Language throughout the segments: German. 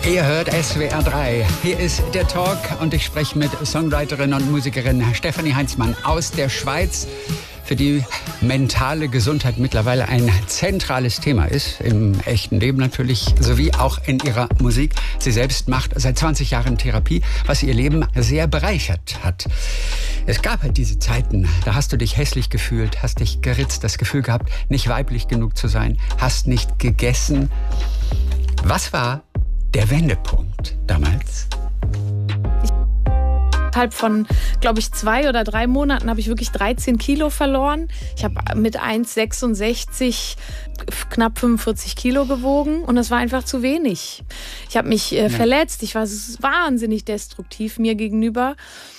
Ihr hört SWR 3. Hier ist der Talk und ich spreche mit Songwriterin und Musikerin Stefanie Heinzmann aus der Schweiz, für die mentale Gesundheit mittlerweile ein zentrales Thema ist, im echten Leben natürlich, sowie auch in ihrer Musik. Sie selbst macht seit 20 Jahren Therapie, was ihr Leben sehr bereichert hat. Es gab halt diese Zeiten, da hast du dich hässlich gefühlt, hast dich geritzt, das Gefühl gehabt, nicht weiblich genug zu sein, hast nicht gegessen. Was war der Wendepunkt damals? Innerhalb von, glaube ich, 2 oder 3 Monaten habe ich wirklich 13 Kilo verloren. Ich habe mit 1,66 knapp 45 Kilo gewogen und das war einfach zu wenig. Ich habe mich verletzt, ich war wahnsinnig destruktiv mir gegenüber.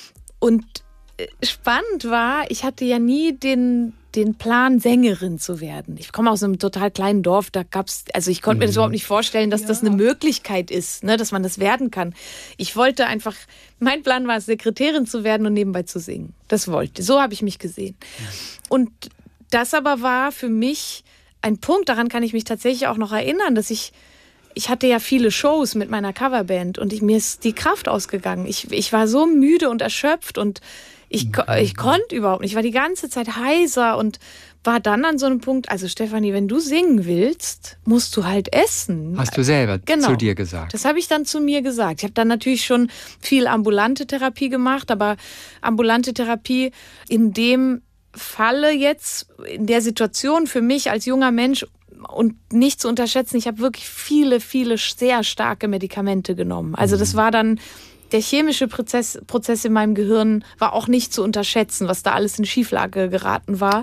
Und spannend war, ich hatte ja nie den Plan, Sängerin zu werden. Ich komme aus einem total kleinen Dorf, da gab's, also ich konnte mir das überhaupt nicht vorstellen, dass das eine Möglichkeit ist, ne, dass man das werden kann. Ich wollte einfach, mein Plan war es, Sekretärin zu werden und nebenbei zu singen. So habe ich mich gesehen. Und das aber war für mich ein Punkt, daran kann ich mich tatsächlich auch noch erinnern, dass ich hatte ja viele Shows mit meiner Coverband und mir ist die Kraft ausgegangen. Ich war so müde und erschöpft und ich konnte überhaupt nicht. Ich war die ganze Zeit heiser und war dann an so einem Punkt, also Stefanie, wenn du singen willst, musst du halt essen. Hast du selber zu dir gesagt? Das habe ich dann zu mir gesagt. Ich habe dann natürlich schon viel ambulante Therapie gemacht, aber ambulante Therapie in dem Falle jetzt, in der Situation für mich als junger Mensch und nicht zu unterschätzen, ich habe wirklich viele, viele sehr starke Medikamente genommen. Also das war dann, der chemische Prozess in meinem Gehirn war auch nicht zu unterschätzen, was da alles in Schieflage geraten war.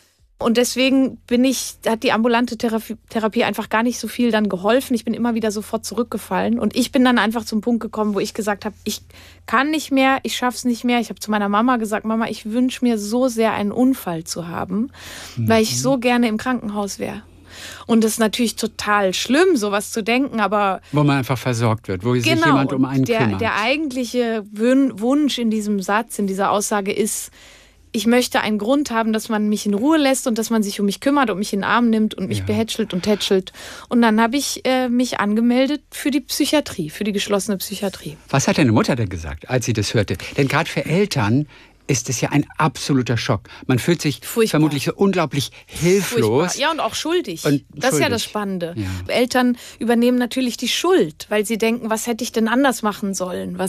Und deswegen hat die ambulante Therapie einfach gar nicht so viel dann geholfen. Ich bin immer wieder sofort zurückgefallen. Und ich bin dann einfach zum Punkt gekommen, wo ich gesagt habe, ich kann nicht mehr, ich schaff's nicht mehr. Ich habe zu meiner Mama gesagt, Mama, ich wünsche mir so sehr, einen Unfall zu haben, weil ich so gerne im Krankenhaus wäre. Und das ist natürlich total schlimm, sowas zu denken, aber... Wo man einfach versorgt wird, wo sich jemand um einen kümmert. Der eigentliche Wunsch in diesem Satz, in dieser Aussage ist, ich möchte einen Grund haben, dass man mich in Ruhe lässt und dass man sich um mich kümmert und mich in den Arm nimmt und mich behätschelt und tätschelt. Und dann habe ich mich angemeldet für die Psychiatrie, für die geschlossene Psychiatrie. Was hat deine Mutter denn gesagt, als sie das hörte? Denn gerade für Eltern ist es ja ein absoluter Schock. Man fühlt sich vermutlich so unglaublich hilflos. Furchtbar. Ja, und auch schuldig. Das ist ja das Spannende. Ja. Eltern übernehmen natürlich die Schuld, weil sie denken, was hätte ich denn anders machen sollen?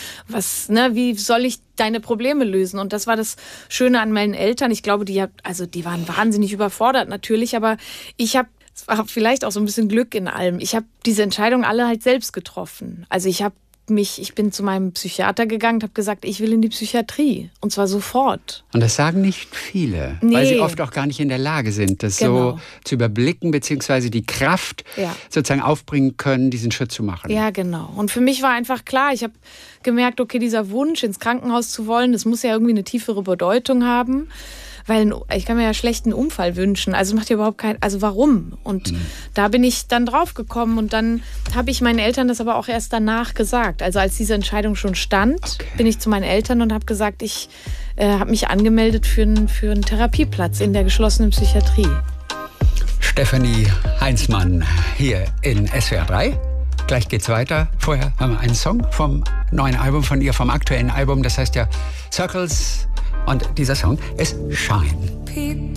Wie soll ich deine Probleme lösen? Und das war das Schöne an meinen Eltern. Ich glaube, die waren wahnsinnig überfordert natürlich, aber es war vielleicht auch so ein bisschen Glück in allem. Ich habe diese Entscheidung alle halt selbst getroffen. Also ich bin zu meinem Psychiater gegangen und habe gesagt, ich will in die Psychiatrie. Und zwar sofort. Und das sagen nicht viele, weil sie oft auch gar nicht in der Lage sind, das so zu überblicken, beziehungsweise die Kraft sozusagen aufbringen können, diesen Schritt zu machen. Ja, genau. Und für mich war einfach klar, ich habe gemerkt, okay, dieser Wunsch, ins Krankenhaus zu wollen, das muss ja irgendwie eine tiefere Bedeutung haben. Weil ich kann mir ja schlecht einen Unfall wünschen. Also macht ja überhaupt keinen. Also warum? Und da bin ich dann drauf gekommen und dann habe ich meinen Eltern das aber auch erst danach gesagt. Also als diese Entscheidung schon stand, bin ich zu meinen Eltern und habe gesagt, ich habe mich angemeldet für einen Therapieplatz in der geschlossenen Psychiatrie. Stefanie Heinzmann hier in SWR 3. Gleich geht's weiter. Vorher haben wir einen Song vom neuen Album von ihr, vom aktuellen Album. Das heißt ja Circles. Und dieser Song ist Shine.